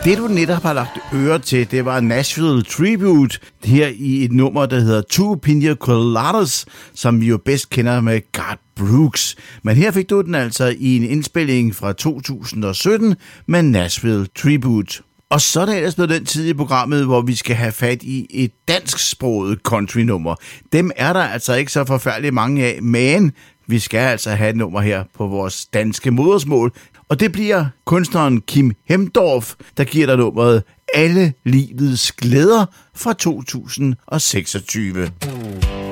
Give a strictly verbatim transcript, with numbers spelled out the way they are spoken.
Det du netop har lagt øre til, det var Nashville Tribute her i et nummer, der hedder Two Pina Coladas, som vi jo bedst kender med Garth Brooks. Men her fik du den altså i en indspilling fra to tusind og sytten med Nashville Tribute. Og så er det ellers blevet den tid i programmet, hvor vi skal have fat i et dansksproget country-nummer. Dem er der altså ikke så forfærdeligt mange af, men vi skal altså have et nummer her på vores danske modersmål. Og det bliver kunstneren Kim Hemdorf, der giver dig nummeret Alle livets glæder fra to tusind og seksogtyve.